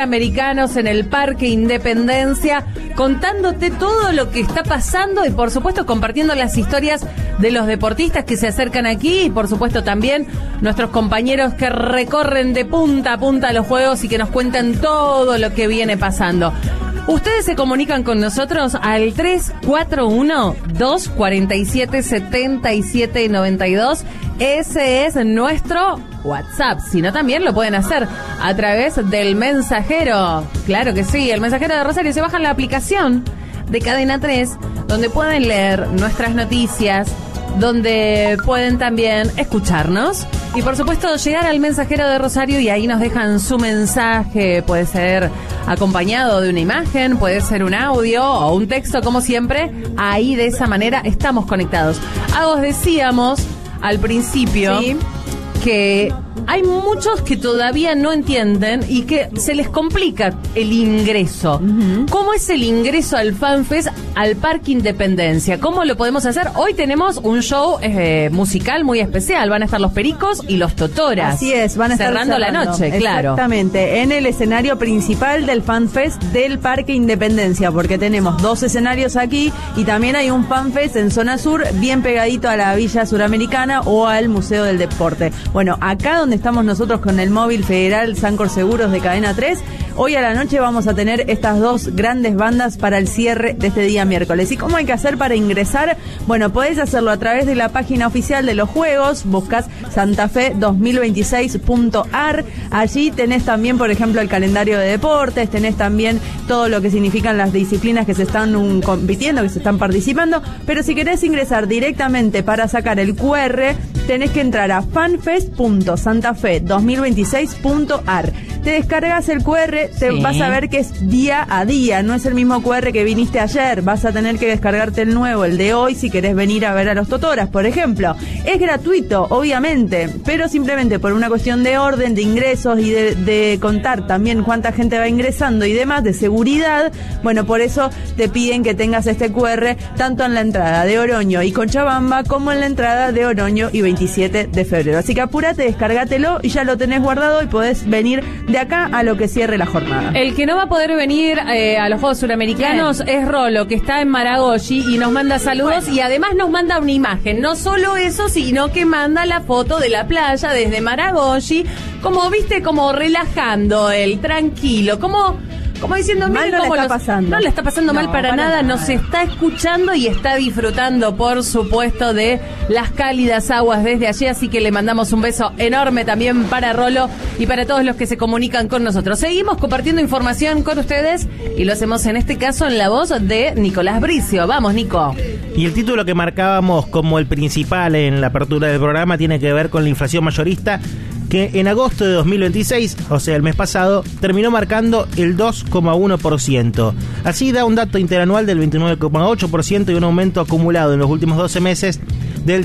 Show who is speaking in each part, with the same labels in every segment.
Speaker 1: Suramericanos en el Parque Independencia, contándote todo lo que está pasando y por supuesto compartiendo las historias de los deportistas que se acercan aquí y por supuesto también nuestros compañeros que recorren de punta a punta los juegos y que nos cuentan todo lo que viene pasando. Ustedes se comunican con nosotros al 341-247-7792. Ese es nuestro WhatsApp. Si no, también lo pueden hacer a través del Mensajero. Claro que sí, el Mensajero de Rosario. Se bajan la aplicación de Cadena 3, donde pueden leer nuestras noticias, donde pueden también escucharnos y por supuesto llegar al Mensajero de Rosario y ahí nos dejan su mensaje. Puede ser acompañado de una imagen, puede ser un audio o un texto, como siempre. Ahí de esa manera estamos conectados. Os decíamos al principio que hay muchos que todavía no entienden y que se les complica el ingreso. ¿Cómo es el ingreso al FanFest, al Parque Independencia? ¿Cómo lo podemos hacer? Hoy tenemos un show musical muy especial. Van a estar los Pericos y los Totoras.
Speaker 2: Así es, van a estar cerrando
Speaker 1: la noche, claro.
Speaker 2: Exactamente, en el escenario principal del FanFest del Parque Independencia, porque tenemos 2 escenarios aquí y también hay un FanFest en zona sur, bien pegadito a la Villa Suramericana o al Museo del Deporte. Bueno, acá donde estamos nosotros con el móvil federal Sancor Seguros de Cadena 3, hoy a la noche vamos a tener estas 2 grandes bandas para el cierre de este día miércoles. ¿Y cómo hay que hacer para ingresar? Bueno, podés hacerlo a través de la página oficial de los Juegos, buscas santafe2026.ar, allí tenés también, por ejemplo, el calendario de deportes, tenés también todo lo que significan las disciplinas que se están compitiendo, que se están participando, pero si querés ingresar directamente para sacar el QR, tenés que entrar a fanfest.santafe2026.ar. Te descargas el QR, vas a ver que es día a día, no es el mismo QR que viniste ayer, vas a tener que descargarte el nuevo, el de hoy, si querés venir a ver a los Totoras, por ejemplo. Es gratuito, obviamente, pero simplemente por una cuestión de orden, de ingresos y de contar también cuánta gente va ingresando y demás, de seguridad, bueno, por eso te piden que tengas este QR tanto en la entrada de Oroño y Cochabamba como en la entrada de Oroño y 27 de febrero. Así que apúrate, descargátelo y ya lo tenés guardado y podés venir de acá a lo que cierre la jornada.
Speaker 1: El que no va a poder venir a los Juegos Suramericanos es Rolo, que está en Maragogi y nos manda saludos y además nos manda una imagen. No solo eso, sino que manda la foto de la playa desde Maragogi, como viste, como relajando él, tranquilo, como diciendo,
Speaker 2: mal no le está pasando.
Speaker 1: No le está pasando mal para nada, nos está escuchando y está disfrutando, por supuesto, de las cálidas aguas desde allí, así que le mandamos un beso enorme también para Rolo y para todos los que se comunican con nosotros. Seguimos compartiendo información con ustedes y lo hacemos en este caso en la voz de Nicolás Bricio. Vamos, Nico.
Speaker 3: Y el título que marcábamos como el principal en la apertura del programa tiene que ver con la inflación mayorista, que en agosto de 2026, o sea el mes pasado, terminó marcando el 2,1%. Así da un dato interanual del 29,8% y un aumento acumulado en los últimos 12 meses del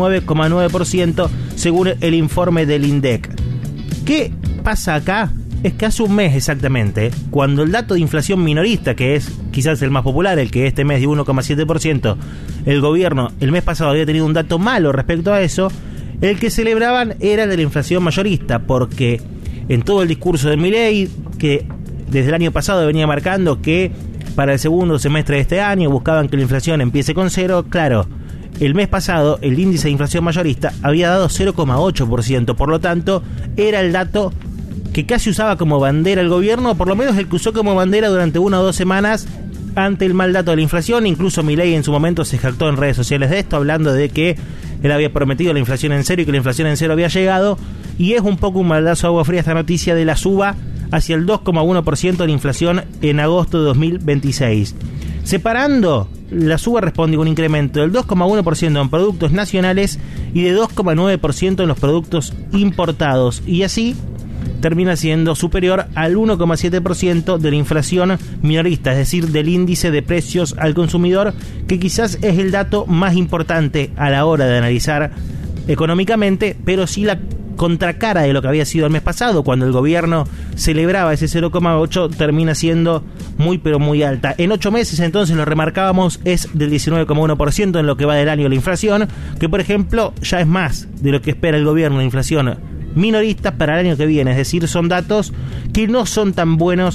Speaker 3: 19,9% según el informe del INDEC. ¿Qué pasa acá? Es que hace un mes exactamente, cuando el dato de inflación minorista, que es quizás el más popular, el que este mes de 1,7%, el gobierno el mes pasado había tenido un dato malo respecto a eso, el que celebraban era el de la inflación mayorista, porque en todo el discurso de Milei, que desde el año pasado venía marcando que para el segundo semestre de este año buscaban que la inflación empiece con 0, claro, el mes pasado el índice de inflación mayorista había dado 0,8%, por lo tanto era el dato que casi usaba como bandera el gobierno, o por lo menos el que usó como bandera durante 1 o 2 semanas ante el mal dato de la inflación. Incluso Milei en su momento se jactó en redes sociales de esto, hablando de que él había prometido la inflación en 0 y que la inflación en 0 había llegado, y es un poco un baldazo de agua fría esta noticia de la suba hacia el 2,1% de la inflación en agosto de 2026. Separando, la suba responde a un incremento del 2,1% en productos nacionales y de 2,9% en los productos importados, y así termina siendo superior al 1,7% de la inflación minorista, es decir, del índice de precios al consumidor, que quizás es el dato más importante a la hora de analizar económicamente, pero sí la contracara de lo que había sido el mes pasado, cuando el gobierno celebraba ese 0,8, termina siendo muy pero muy alta. En 8 meses, entonces, lo remarcábamos, es del 19,1% en lo que va del año la inflación, que por ejemplo ya es más de lo que espera el gobierno de inflación minorista para el año que viene, es decir, son datos que no son tan buenos